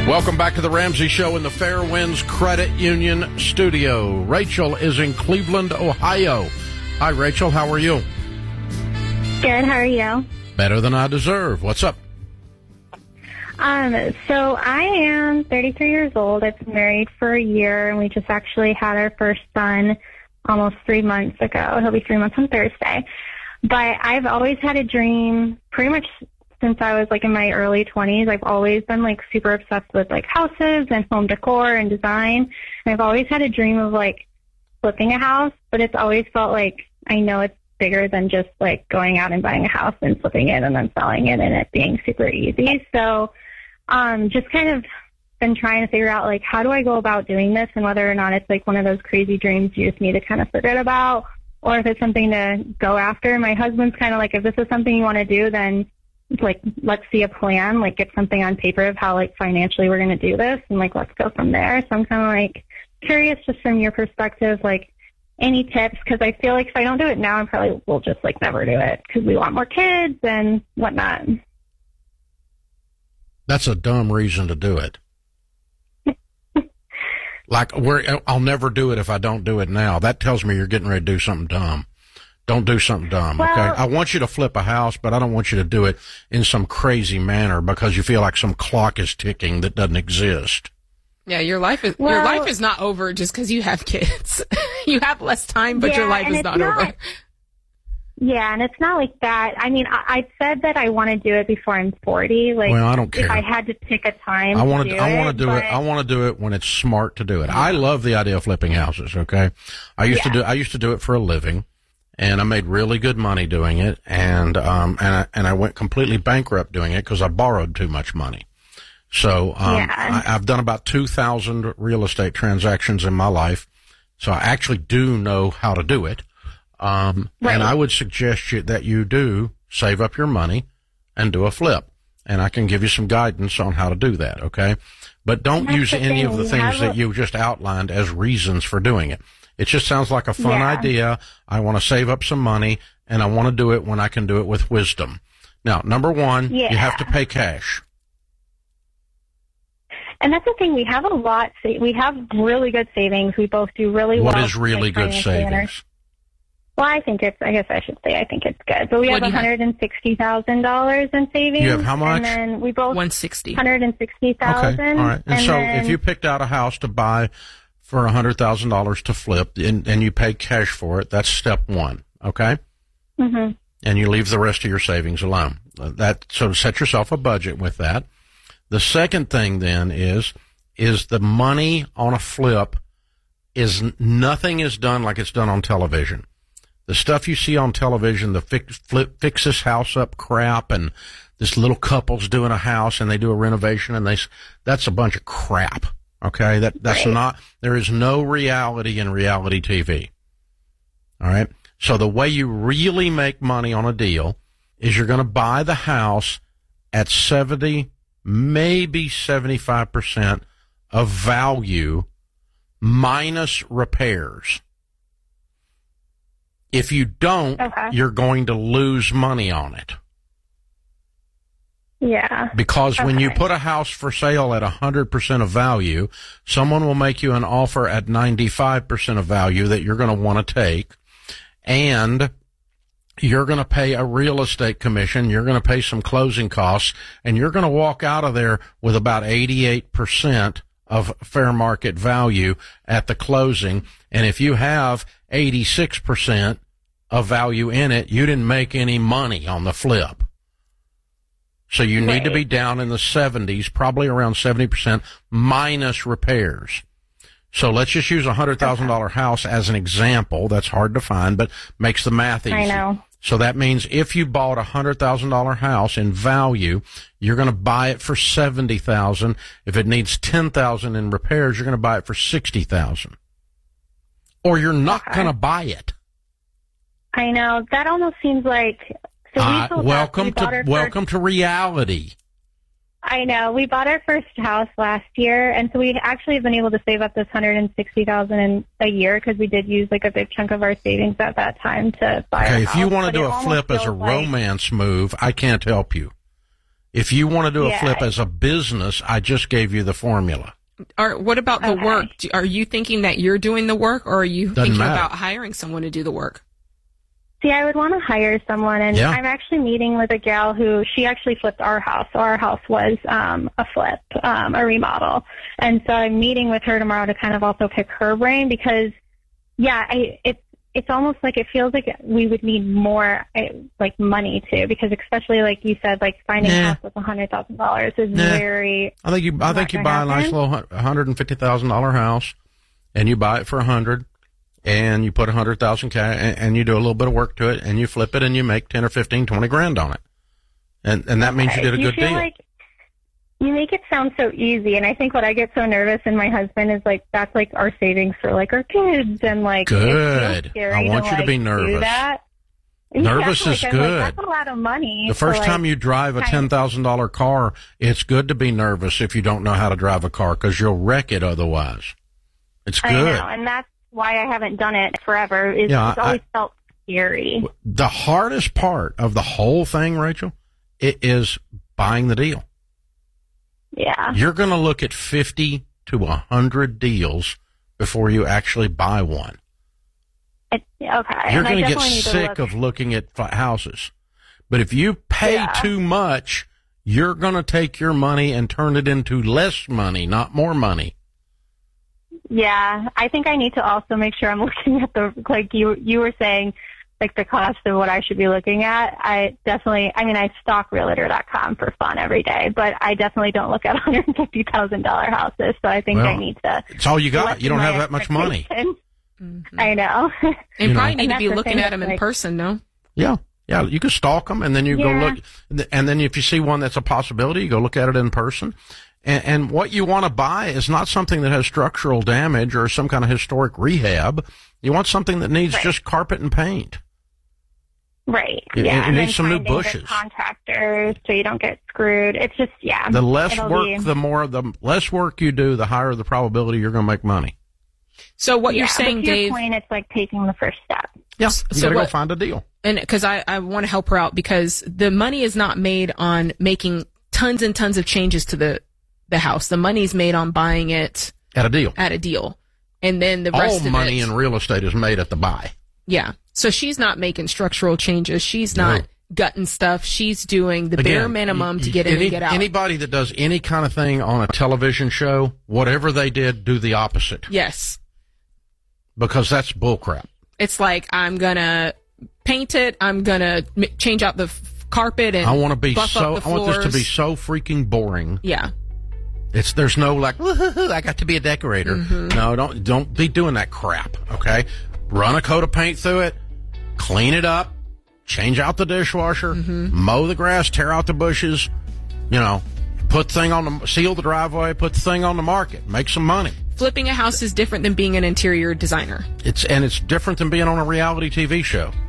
Welcome back to the Ramsey Show in the Fairwinds Credit Union studio. Rachel is in Cleveland, Ohio. Hi, Rachel. How are you? Good. How are you? Better than I deserve. What's up? So I am 33 years old. I've been married for a year, and we just actually had our first son almost 3 months ago. He'll be 3 months on Thursday. But I've always had a dream pretty much since I was like in my early 20s. I've always been like super obsessed with like houses and home decor and design. And I've always had a dream of like flipping a house, but it's always felt like I know it's bigger than just like going out and buying a house and flipping it and then selling it and it being super easy. So just kind of been trying to figure out like how do I go about doing this and whether or not it's like one of those crazy dreams you just need to kind of forget about or if it's something to go after. My husband's kind of like, if this is something you want to do, then like, let's see a plan, like get something on paper of how like financially we're going to do this and like, let's go from there. So I'm kind of like curious just from your perspective, like any tips? Cause I feel like if I don't do it now, I probably will just like never do it because we want more kids and whatnot. That's a dumb reason to do it. Like I'll never do it if I don't do it now. That tells me you're getting ready to do something dumb. Don't do something dumb, well, okay? I want you to flip a house, but I don't want you to do it in some crazy manner because you feel like some clock is ticking that doesn't exist. Yeah, your life is not over just because you have kids. You have less time, but your life is not over. Yeah, and it's not like that. I mean, I said that I want to do it before I'm 40. Like, well, I don't care. If I had to pick a time, I want to do it when it's smart to do it. I love the idea of flipping houses. Okay, I used to do it for a living. And I made really good money doing it, and I went completely bankrupt doing it because I borrowed too much money. So I've done about 2,000 real estate transactions in my life, so I actually do know how to do it. Right. And I would suggest that you do save up your money and do a flip, and I can give you some guidance on how to do that. Okay, but don't use any of the things that you just outlined as reasons for doing it. It just sounds like a fun idea. I want to save up some money, and I want to do it when I can do it with wisdom. Now, number one, you have to pay cash. And that's the thing. We have a lot. We have really good savings. We both do really well. What is really good savings? Well, I think it's good. But we have $160,000 in savings. You have how much? And then we both $160,000. $160,000. Okay, all right. And so if you picked out a house to buy for $100,000 to flip, and you pay cash for it, that's step one, okay? Mm-hmm. And you leave the rest of your savings alone. So set yourself a budget with that. The second thing then is the money on a flip nothing is done like it's done on television. The stuff you see on television, the fix this house up crap, and this little couple's doing a house and they do a renovation and that's a bunch of crap. Okay, that's not, there is no reality in reality TV. All right. So the way you really make money on a deal is you're going to buy the house at 70, maybe 75% of value minus repairs. If you don't, you're going to lose money on it. Yeah. Because when you put a house for sale at 100% of value, someone will make you an offer at 95% of value that you're going to want to take, and you're going to pay a real estate commission, you're going to pay some closing costs, and you're going to walk out of there with about 88% of fair market value at the closing. And if you have 86% of value in it, you didn't make any money on the flip. So you need to be down in the 70s, probably around 70% minus repairs. So let's just use a $100,000 house as an example. That's hard to find, but makes the math easy. I know. So that means if you bought a $100,000 house in value, you're going to buy it for $70,000. If it needs $10,000 in repairs, you're going to buy it for $60,000. Or you're not going to buy it. I know. That almost seems like. So welcome to reality. I know. We bought our first house last year, and so we actually have been able to save up this $160,000 a year because we did use like a big chunk of our savings at that time to buy a house. If you want to do a flip as a romance move, I can't help you. If you want to do a flip as a business, I just gave you the formula. Or what about the work? Are you thinking that you're doing the work, or are you thinking about hiring someone to do the work? See, I would want to hire someone, and I'm actually meeting with a gal who, she actually flipped our house. So our house was a flip, a remodel. And so I'm meeting with her tomorrow to kind of also pick her brain because, it's almost like it feels like we would need more, like, money, too, because especially, like you said, like, finding a house with $100,000 is very... I think you buy a nice little $150,000 house, and you buy it for $100,000. And you put $100,000 cash, and you do a little bit of work to it, and you flip it, and you make 10 or 15, 20 grand on it, and that means you did a good deal. Like you make it sound so easy, and I think what I get so nervous, and my husband is like, that's like our savings for like our kids, and like good. I want you to be nervous. Nervous is good. That's a lot of money. The first time you drive a $10,000 car, it's good to be nervous if you don't know how to drive a car because you'll wreck it otherwise. It's good. I know, and that's why I haven't done it forever. It's always felt scary. The hardest part of the whole thing, Rachel, it is buying the deal. Yeah. You're going to look at 50 to 100 deals before you actually buy one. Okay. You're going to get sick of looking at houses. But if you pay too much, you're going to take your money and turn it into less money, not more money. Yeah, I think I need to also make sure I'm looking at like you were saying, like the cost of what I should be looking at. I stalk Realtor.com for fun every day, but I definitely don't look at $150,000 houses. So I think I need to. It's all you got. You don't have that much money. Mm-hmm. I know. And probably need to be looking at them in person, no? Yeah. Yeah, you can stalk them, and then you go look, and then if you see one that's a possibility, you go look at it in person. And what you want to buy is not something that has structural damage or some kind of historic rehab. You want something that needs just carpet and paint. Right. It needs some new bushes. Contractors, so you don't get screwed. It's just The less work you do, the higher the probability you're going to make money. So what you're saying, Dave? To your point, it's like taking the first step. Yeah. You got to go find a deal. And because I want to help her out because the money is not made on making tons and tons of changes to the house. The money's made on buying it at a deal. And then the rest of it. All money in real estate is made at the buy. Yeah. So she's not making structural changes. She's not gutting stuff. She's doing the bare minimum to get in and get out. Anybody that does any kind of thing on a television show, whatever they did, do the opposite. Yes. Because that's bullcrap. It's like, I'm going to paint it. I'm going to change out the carpet and I want this to be so freaking boring. Yeah. There's no like, woohoo, I got to be a decorator. Mm-hmm. No, don't be doing that crap. Okay. Run a coat of paint through it, clean it up, change out the dishwasher, mow the grass, tear out the bushes, seal the driveway, put the thing on the market, make some money. Flipping a house is different than being an interior designer. It's different than being on a reality TV show.